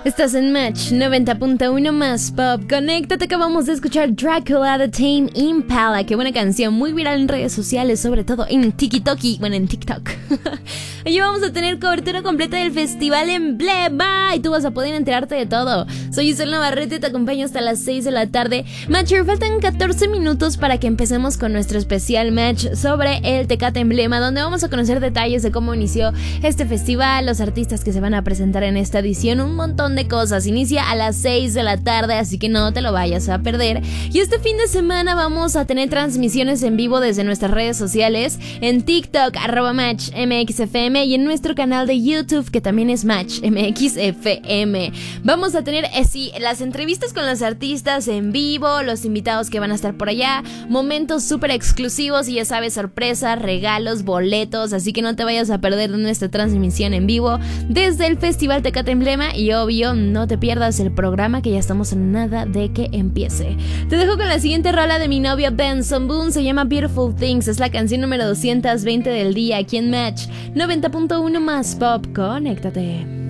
Estás en Match 90.1 más Pop. Conéctate, acabamos de escuchar Dracula de Tame Impala. Qué buena canción, muy viral en redes sociales, sobre todo en TikTok. Bueno, en TikTok. Hoy vamos a tener cobertura completa del Festival Emblema y tú vas a poder enterarte de todo. Soy Isel Navarrete y te acompaño hasta las 6 de la tarde. Matcher, faltan 14 minutos para que empecemos con nuestro especial match sobre el Tecate Emblema, donde vamos a conocer detalles de cómo inició este festival, los artistas que se van a presentar en esta edición, un montón de cosas. Inicia a las 6 de la tarde, así que no te lo vayas a perder. Y este fin de semana vamos a tener transmisiones en vivo desde nuestras redes sociales, en TikTok, @MatchMXFM, y en nuestro canal de YouTube, que también es MatchMXFM. Vamos a tener, las entrevistas con los artistas en vivo, los invitados que van a estar por allá, momentos súper exclusivos y ya sabes, sorpresas, regalos, boletos, así que no te vayas a perder nuestra transmisión en vivo desde el Festival Tecate Emblema. Y obvio, no te pierdas el programa, que ya estamos en nada de que empiece. Te dejo con la siguiente rola de mi novia Benson Boone, se llama Beautiful Things, es la canción número 220 del día aquí en Match 90.1 más Pop. Conéctate.